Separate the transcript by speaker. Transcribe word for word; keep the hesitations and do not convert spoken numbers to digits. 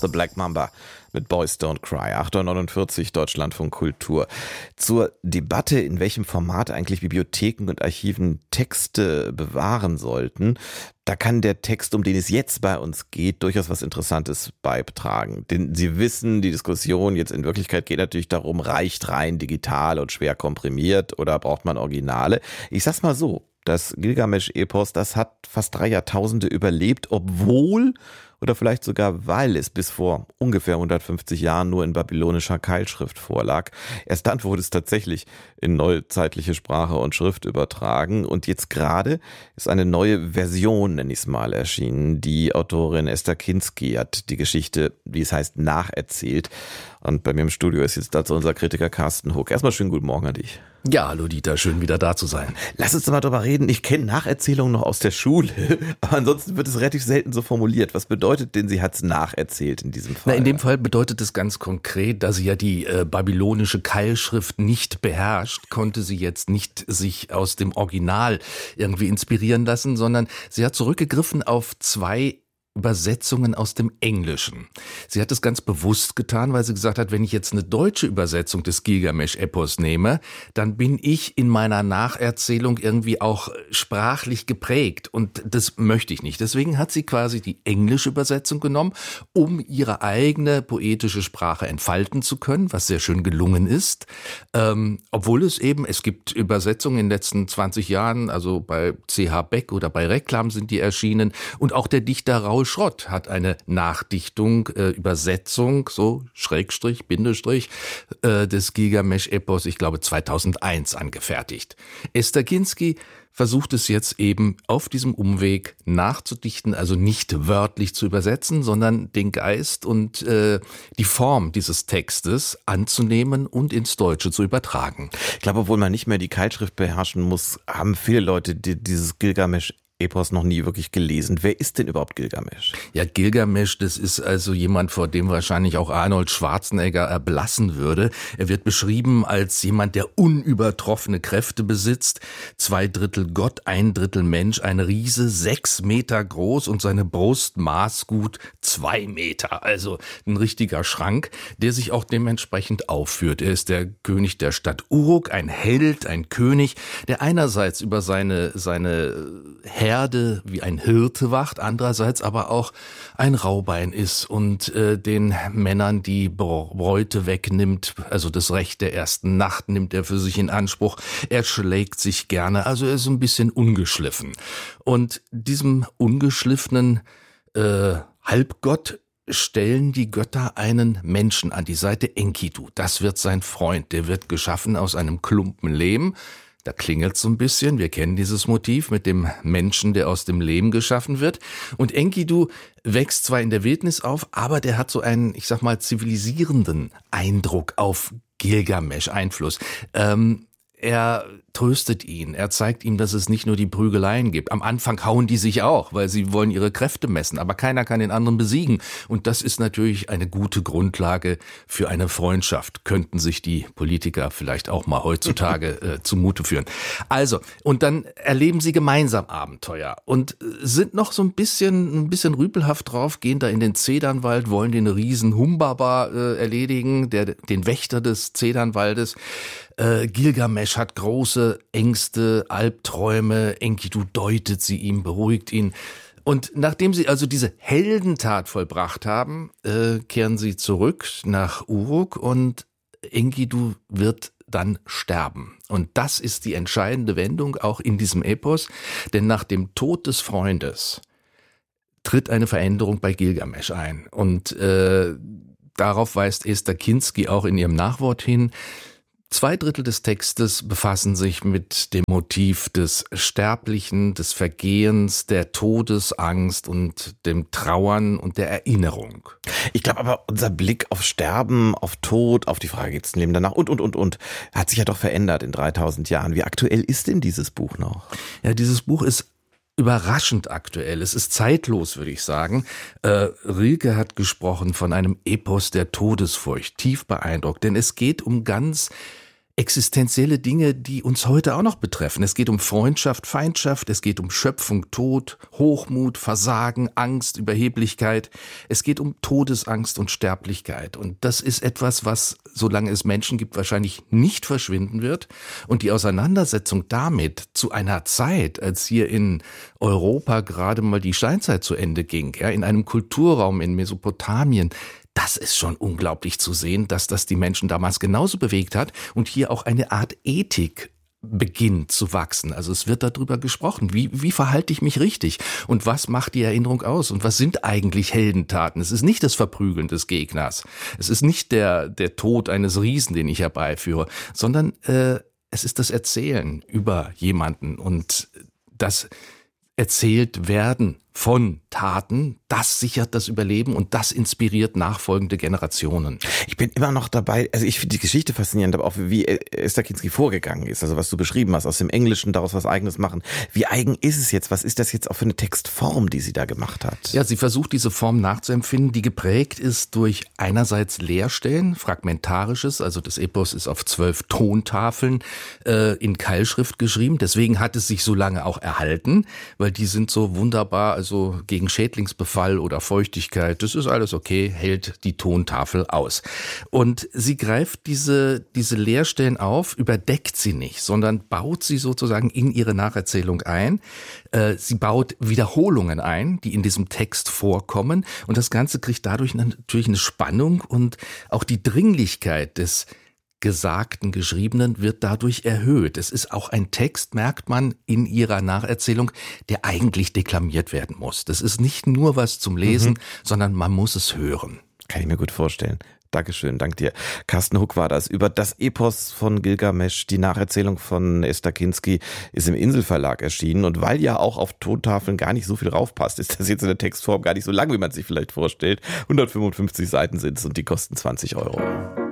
Speaker 1: The Black Mamba mit Boys Don't Cry. acht Uhr neunundvierzig, Deutschlandfunk Kultur. Zur Debatte, in welchem Format eigentlich Bibliotheken und Archiven Texte bewahren sollten, da kann der Text, um den es jetzt bei uns geht, durchaus was Interessantes beitragen. Denn Sie wissen, die Diskussion jetzt in Wirklichkeit geht natürlich darum, reicht rein digital und schwer komprimiert oder braucht man Originale? Ich sag's mal so, das Gilgamesch-Epos, das hat fast drei Jahrtausende überlebt, obwohl oder vielleicht sogar weil es bis vor ungefähr hundertfünfzig Jahren nur in babylonischer Keilschrift vorlag. Erst dann wurde es tatsächlich in neuzeitliche Sprache und Schrift übertragen und jetzt gerade ist eine neue Version, nenne ich es mal, erschienen. Die Autorin Esther Kinsky hat die Geschichte, wie es heißt, nacherzählt und bei mir im Studio ist jetzt dazu unser Kritiker Carsten Huck. Erstmal schönen guten Morgen an dich.
Speaker 2: Ja, hallo Dieter, schön wieder da zu sein.
Speaker 1: Lass uns doch mal drüber reden. Ich kenne Nacherzählungen noch aus der Schule, aber ansonsten wird es relativ selten so formuliert. Was bedeutet denn, sie hat es nacherzählt in diesem Fall?
Speaker 2: Na, in dem Fall bedeutet es ganz konkret, da sie ja die äh, babylonische Keilschrift nicht beherrscht, konnte sie jetzt nicht sich aus dem Original irgendwie inspirieren lassen, sondern sie hat zurückgegriffen auf zwei Übersetzungen aus dem Englischen. Sie hat es ganz bewusst getan, weil sie gesagt hat, wenn ich jetzt eine deutsche Übersetzung des Gilgamesch-Epos nehme, dann bin ich in meiner Nacherzählung irgendwie auch sprachlich geprägt und das möchte ich nicht. Deswegen hat sie quasi die englische Übersetzung genommen, um ihre eigene poetische Sprache entfalten zu können, was sehr schön gelungen ist. Ähm, obwohl es eben, es gibt Übersetzungen in den letzten zwanzig Jahren, also bei C H Beck oder bei Reklam sind die erschienen und auch der Dichter Raul Schrott hat eine Nachdichtung, äh, Übersetzung, so Schrägstrich, Bindestrich, äh, des Gilgamesch-Epos, ich glaube zweitausendeins angefertigt. Esther Kinsky versucht es jetzt eben auf diesem Umweg nachzudichten, also nicht wörtlich zu übersetzen, sondern den Geist und äh, die Form dieses Textes anzunehmen und ins Deutsche zu übertragen.
Speaker 1: Ich glaube, obwohl man nicht mehr die Keilschrift beherrschen muss, haben viele Leute die, dieses Gilgamesch Epos noch nie wirklich gelesen. Wer ist denn überhaupt Gilgamesch?
Speaker 2: Ja, Gilgamesch, das ist also jemand, vor dem wahrscheinlich auch Arnold Schwarzenegger erblassen würde. Er wird beschrieben als jemand, der unübertroffene Kräfte besitzt. Zwei Drittel Gott, ein Drittel Mensch, ein Riese, sechs Meter groß und seine Brust maß gut zwei Meter. Also ein richtiger Schrank, der sich auch dementsprechend aufführt. Er ist der König der Stadt Uruk, ein Held, ein König, der einerseits über seine, seine Herde wie ein Hirte wacht, andererseits aber auch ein Raubein ist und äh, den Männern die Beute wegnimmt, also das Recht der ersten Nacht nimmt er für sich in Anspruch. Er schlägt sich gerne, also er ist ein bisschen ungeschliffen. Und diesem ungeschliffenen äh, Halbgott stellen die Götter einen Menschen an die Seite, Enkidu. Das wird sein Freund, der wird geschaffen aus einem Klumpen Lehm. Da klingelt so ein bisschen, wir kennen dieses Motiv mit dem Menschen, der aus dem Lehm geschaffen wird. Und Enkidu wächst zwar in der Wildnis auf, aber der hat so einen, ich sag mal, zivilisierenden Eindruck auf Gilgamesch, Einfluss. Ähm, er tröstet ihn, er zeigt ihm, dass es nicht nur die Prügeleien gibt. Am Anfang hauen die sich auch, weil sie wollen ihre Kräfte messen, aber keiner kann den anderen besiegen. Und das ist natürlich eine gute Grundlage für eine Freundschaft. Könnten sich die Politiker vielleicht auch mal heutzutage äh, zumute führen. Also, und dann erleben sie gemeinsam Abenteuer und sind noch so ein bisschen, ein bisschen rüpelhaft drauf, gehen da in den Zedernwald, wollen den riesen Humbaba äh, erledigen, der, den Wächter des Zedernwaldes. Äh, Gilgamesch hat große Ängste, Albträume, Enkidu deutet sie ihm, beruhigt ihn. Und nachdem sie also diese Heldentat vollbracht haben, äh, kehren sie zurück nach Uruk und Enkidu wird dann sterben. Und das ist die entscheidende Wendung auch in diesem Epos, denn nach dem Tod des Freundes tritt eine Veränderung bei Gilgamesch ein. Und äh, darauf weist Esther Kinsky auch in ihrem Nachwort hin. Zwei Drittel des Textes befassen sich mit dem Motiv des Sterblichen, des Vergehens, der Todesangst und dem Trauern und der Erinnerung.
Speaker 1: Ich glaube aber, unser Blick auf Sterben, auf Tod, auf die Frage, gibt's ein Leben danach und, und, und, und, hat sich ja doch verändert in dreitausend Jahren. Wie aktuell ist denn dieses Buch noch?
Speaker 2: Ja, dieses Buch ist überraschend aktuell. Es ist zeitlos, würde ich sagen. Äh, Rilke hat gesprochen von einem Epos der Todesfurcht, tief beeindruckt, denn es geht um ganz existenzielle Dinge, die uns heute auch noch betreffen. Es geht um Freundschaft, Feindschaft, es geht um Schöpfung, Tod, Hochmut, Versagen, Angst, Überheblichkeit. Es geht um Todesangst und Sterblichkeit. Und das ist etwas, was, solange es Menschen gibt, wahrscheinlich nicht verschwinden wird. Und die Auseinandersetzung damit zu einer Zeit, als hier in Europa gerade mal die Steinzeit zu Ende ging, ja, in einem Kulturraum in Mesopotamien, das ist schon unglaublich zu sehen, dass das die Menschen damals genauso bewegt hat und hier auch eine Art Ethik beginnt zu wachsen. Also es wird darüber gesprochen, wie, wie verhalte ich mich richtig und was macht die Erinnerung aus und was sind eigentlich Heldentaten. Es ist nicht das Verprügeln des Gegners, es ist nicht der, der Tod eines Riesen, den ich herbeiführe, sondern äh, es ist das Erzählen über jemanden und das erzählt werden von Taten, das sichert das Überleben und das inspiriert nachfolgende Generationen.
Speaker 1: Ich bin immer noch dabei, also ich finde die Geschichte faszinierend, aber auch wie Esther Kinsky vorgegangen ist, also was du beschrieben hast, aus dem Englischen daraus was Eigenes machen. Wie eigen ist es jetzt? Was ist das jetzt auch für eine Textform, die sie da gemacht hat?
Speaker 2: Ja, sie versucht diese Form nachzuempfinden, die geprägt ist durch einerseits Leerstellen, Fragmentarisches, also das Epos ist auf zwölf Tontafeln äh, in Keilschrift geschrieben, deswegen hat es sich so lange auch erhalten, weil die sind so wunderbar, also gegen Schädlingsbefall oder Feuchtigkeit, das ist alles okay, hält die Tontafel aus. Und sie greift diese, diese Leerstellen auf, überdeckt sie nicht, sondern baut sie sozusagen in ihre Nacherzählung ein. Äh, sie baut Wiederholungen ein, die in diesem Text vorkommen. Und das Ganze kriegt dadurch natürlich eine Spannung und auch die Dringlichkeit des Gesagten, Geschriebenen wird dadurch erhöht. Es ist auch ein Text, merkt man in ihrer Nacherzählung, der eigentlich deklamiert werden muss. Das ist nicht nur was zum Lesen, mhm. sondern man muss es hören.
Speaker 1: Kann ich mir gut vorstellen. Dankeschön, dank dir. Carsten Huck war das. Über das Epos von Gilgamesch, die Nacherzählung von Esther Kinsky, ist im Inselverlag erschienen. Und weil ja auch auf Tontafeln gar nicht so viel raufpasst, ist das jetzt in der Textform gar nicht so lang, wie man sich vielleicht vorstellt. hundertfünfundfünfzig Seiten sind es und die kosten zwanzig Euro.